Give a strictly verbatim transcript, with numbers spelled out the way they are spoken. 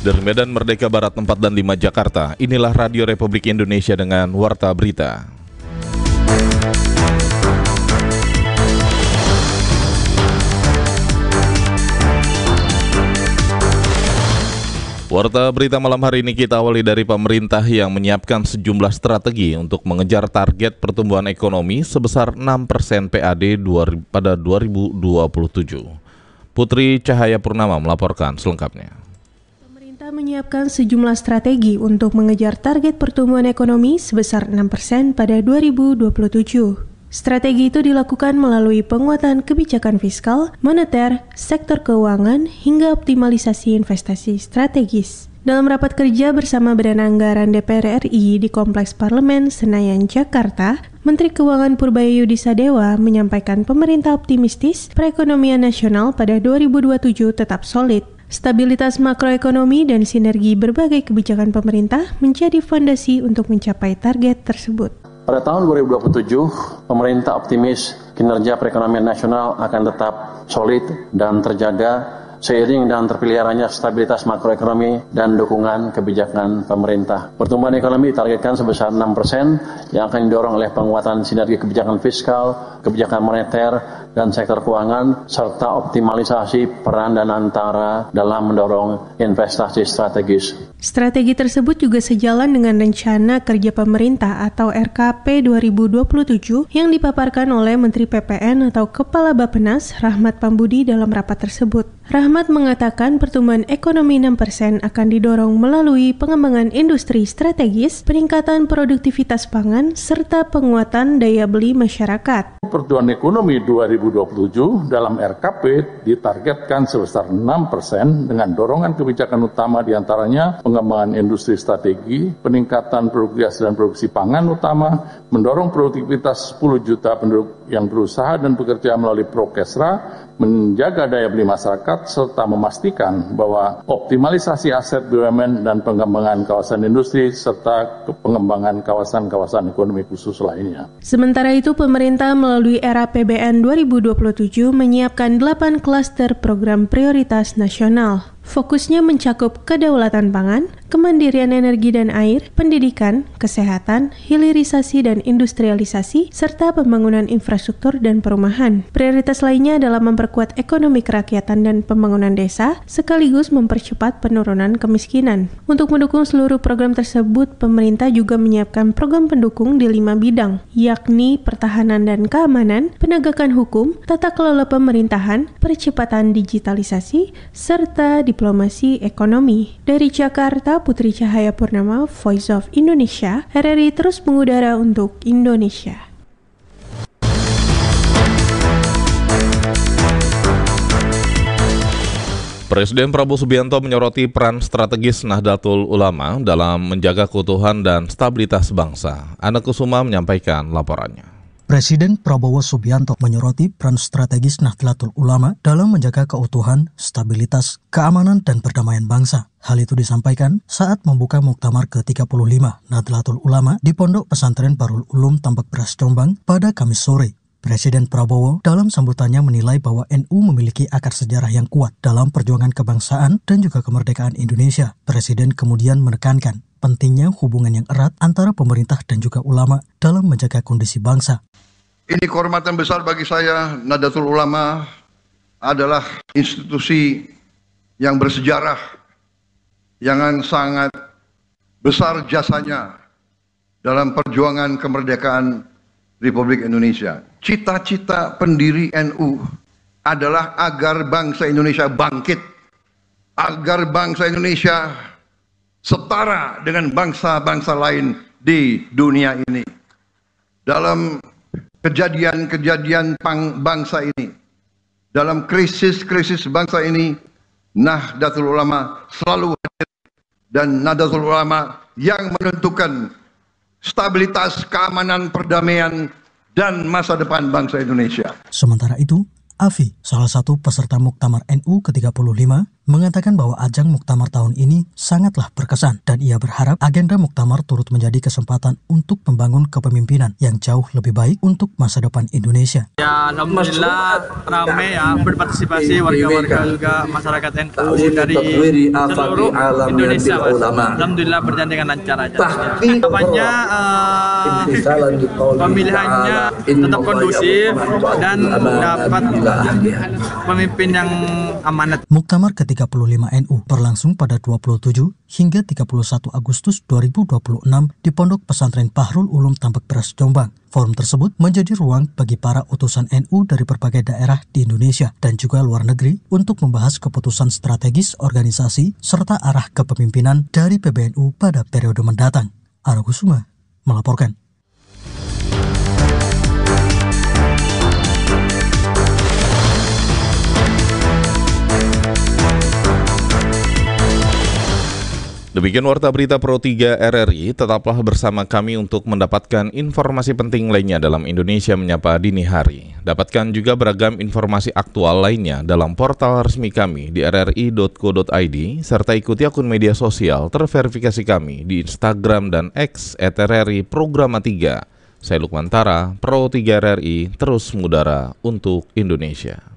Dari Medan Merdeka Barat empat dan lima Jakarta, inilah Radio Republik Indonesia dengan Warta Berita. Warta Berita malam hari ini kita awali dari pemerintah yang menyiapkan sejumlah strategi untuk mengejar target pertumbuhan ekonomi sebesar enam persen P A D pada dua ribu dua puluh tujuh. Putri Cahaya Purnama melaporkan selengkapnya. Menyiapkan sejumlah strategi untuk mengejar target pertumbuhan ekonomi sebesar enam persen pada dua ribu dua puluh tujuh. Strategi itu dilakukan melalui penguatan kebijakan fiskal, moneter, sektor keuangan, hingga optimalisasi investasi strategis. Dalam rapat kerja bersama Badan Anggaran D P R R I di Kompleks Parlemen Senayan, Jakarta, Menteri Keuangan Purbaya Yudisadewa menyampaikan pemerintah optimistis perekonomian nasional pada dua ribu dua puluh tujuh tetap solid. Stabilitas makroekonomi dan sinergi berbagai kebijakan pemerintah menjadi fondasi untuk mencapai target tersebut. Pada tahun dua ribu dua puluh tujuh, pemerintah optimis kinerja perekonomian nasional akan tetap solid dan terjaga seiring dengan terpeliharanya stabilitas makroekonomi dan dukungan kebijakan pemerintah. Pertumbuhan ekonomi ditargetkan sebesar enam persen yang akan didorong oleh penguatan sinergi kebijakan fiskal, kebijakan moneter, dan sektor keuangan, serta optimalisasi peran dan antara dalam mendorong investasi strategis. Strategi tersebut juga sejalan dengan rencana kerja pemerintah atau R K P dua ribu dua puluh tujuh yang dipaparkan oleh Menteri P P N atau Kepala Bappenas Rahmat Pambudi dalam rapat tersebut. Rahmat mengatakan pertumbuhan ekonomi enam persen akan didorong melalui pengembangan industri strategis, peningkatan produktivitas pangan, serta penguatan daya beli masyarakat. Pertumbuhan ekonomi dua ribu dua puluh tujuh dalam R K P ditargetkan sebesar enam persen dengan dorongan kebijakan utama diantaranya pengembangan industri strategi, peningkatan produktivitas dan produksi pangan utama, mendorong produktivitas sepuluh juta penduduk yang berusaha dan bekerja melalui Prokesra, menjaga daya beli masyarakat, serta memastikan bahwa optimalisasi aset B U M N dan pengembangan kawasan industri, serta pengembangan kawasan-kawasan ekonomi khusus lainnya. Sementara itu, pemerintah melalui era A P B N dua ribu dua puluh tujuh menyiapkan delapan klaster program prioritas nasional. Fokusnya mencakup kedaulatan pangan, kemandirian energi dan air, pendidikan, kesehatan, hilirisasi dan industrialisasi, serta pembangunan infrastruktur dan perumahan. Prioritas lainnya adalah memperkuat ekonomi kerakyatan dan pembangunan desa, sekaligus mempercepat penurunan kemiskinan. Untuk mendukung seluruh program tersebut, pemerintah juga menyiapkan program pendukung di lima bidang, yakni pertahanan dan keamanan, penegakan hukum, tata kelola pemerintahan, percepatan digitalisasi, serta diplomasi ekonomi. Dari Jakarta, Putri Cahaya Purnama, Voice of Indonesia, R R I terus mengudara untuk Indonesia. Presiden Prabowo Subianto menyoroti peran strategis Nahdlatul Ulama dalam menjaga keutuhan dan stabilitas bangsa. Ana Kusuma menyampaikan laporannya. Presiden Prabowo Subianto menyoroti peran strategis Nahdlatul Ulama dalam menjaga keutuhan, stabilitas, keamanan, dan perdamaian bangsa. Hal itu disampaikan saat membuka Muktamar ke tiga puluh lima Nahdlatul Ulama di Pondok Pesantren Darul Ulum Tambak Beras Jombang pada Kamis sore. Presiden Prabowo dalam sambutannya menilai bahwa N U memiliki akar sejarah yang kuat dalam perjuangan kebangsaan dan juga kemerdekaan Indonesia. Presiden kemudian menekankan pentingnya hubungan yang erat antara pemerintah dan juga ulama dalam menjaga kondisi bangsa. Ini kehormatan besar bagi saya. Nahdlatul Ulama adalah institusi yang bersejarah, yang sangat besar jasanya dalam perjuangan kemerdekaan Republik Indonesia. Cita-cita pendiri N U adalah agar bangsa Indonesia bangkit, agar bangsa Indonesia setara dengan bangsa-bangsa lain di dunia ini. Dalam kejadian-kejadian bangsa ini, dalam krisis-krisis bangsa ini, Nahdlatul Ulama selalu hadir, dan Nahdlatul Ulama yang menentukan stabilitas, keamanan, perdamaian, dan masa depan bangsa Indonesia. Sementara itu, Afi, salah satu peserta Muktamar N U ke tiga puluh lima, mengatakan bahwa ajang Muktamar tahun ini sangatlah berkesan dan ia berharap agenda Muktamar turut menjadi kesempatan untuk membangun kepemimpinan yang jauh lebih baik untuk masa depan Indonesia. Ya, alhamdulillah ramai ya berpartisipasi warga-warga juga masyarakat N U dari seluruh Indonesia. Alhamdulillah berjalan dengan lancar aja. Harapannya uh, pemilihannya tetap kondusif dan dapat pemimpin yang amanat. Muktamar ke tiga puluh lima N U berlangsung pada dua puluh tujuh hingga tiga puluh satu Agustus dua ribu dua puluh enam di Pondok Pesantren Bahrul Ulum Tambak Beras, Jombang. Forum tersebut menjadi ruang bagi para utusan N U dari berbagai daerah di Indonesia dan juga luar negeri untuk membahas keputusan strategis organisasi serta arah kepemimpinan dari P B N U pada periode mendatang. Aragusuma melaporkan. Demikian Warta Berita Pro tiga R R I, tetaplah bersama kami untuk mendapatkan informasi penting lainnya dalam Indonesia Menyapa Dini Hari. Dapatkan juga beragam informasi aktual lainnya dalam portal resmi kami di r r i dot co dot i d, serta ikuti akun media sosial terverifikasi kami di Instagram dan X et r r i programa tiga. Saya Lukman Tara, Pro tiga R R I, terus mengudara untuk Indonesia.